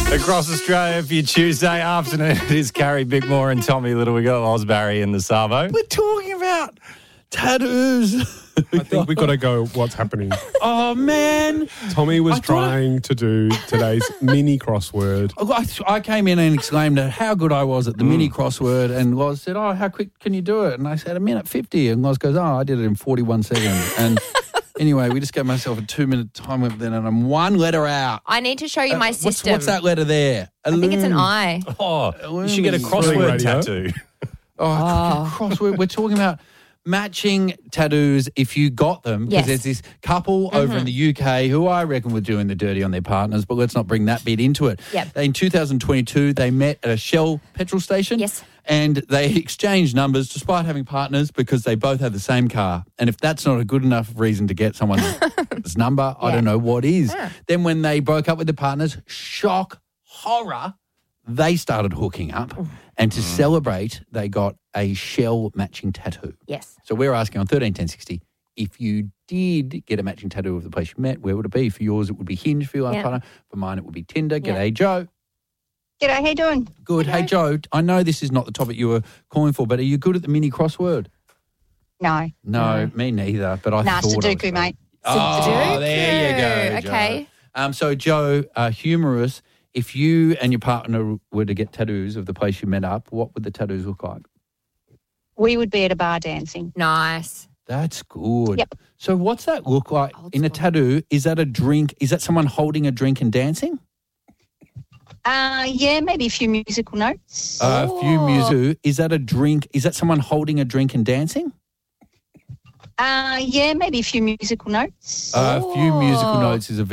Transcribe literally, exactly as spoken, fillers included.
Across Australia for your Tuesday afternoon, it is Carrie Bickmore and Tommy Little. We got Osbarry in the Savo. We're talking about tattoos. I think we've got to go what's happening. Oh, man. Tommy was I thought trying to do today's mini crossword. I, I came in and exclaimed at how good I was at the mini crossword, and Loz said, oh, how quick can you do it? And I said, a minute fifty. And Loz goes, oh, I did it in forty-one seconds. And anyway, we just gave myself a two-minute time limit then, and I'm one letter out. I need to show you Uh, my what's, system. what's that letter there? I think it's an Illum. I. Oh, you should get a Thrilling crossword radio. tattoo. Oh, crossword. We're talking about matching tattoos if you got them, because Yes. there's this couple over in the U K who I reckon were doing the dirty on their partners, but let's not bring that bit into it. Yep. In two thousand twenty-two, they met at a Shell petrol station. Yes. And they exchanged numbers despite having partners because they both had the same car. And if that's not a good enough reason to get someone's number, I Yeah. don't know what is. Yeah. Then when they broke up with their partners, shock, horror, they started hooking up. And to celebrate, they got a Shell matching tattoo. Yes. So we're asking on thirteen ten sixty, if you did get a matching tattoo of the place you met, where would it be? For yours, it would be Hinge. For your last Yeah. partner, for mine, it would be Tinder. Yeah. G'day, Joe. G'day, how you doing? Good. Hey, Joe, I know this is not the topic you were calling for, but are you good at the mini crossword? No. No, me neither, but I Nah, thought I was Sudoku, mate. Oh, Sudoku. there you go, Okay. Joe. Um, so, Joe, uh, humorous, if you and your partner were to get tattoos of the place you met up, what would the tattoos look like? We would be at a bar dancing. Nice. That's good. Yep. So what's that look like Old in a school. tattoo? Is that a drink? Is that someone holding a drink and dancing? Uh, yeah, maybe a few musical notes. Uh, a few Oh. music. Is that a drink? Is that someone holding a drink and dancing? Uh, yeah, maybe a few musical notes. Uh, a few musical Oh. notes is a